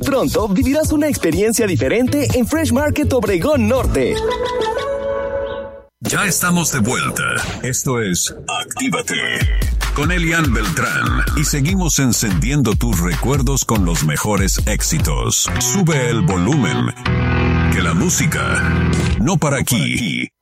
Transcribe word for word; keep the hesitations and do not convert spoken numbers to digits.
Pronto vivirás una experiencia diferente en Fresh Market Obregón Norte. Ya estamos de vuelta. Esto es Actívate con Elian Beltrán y seguimos encendiendo tus recuerdos con los mejores éxitos. Sube el volumen, que la música no para aquí.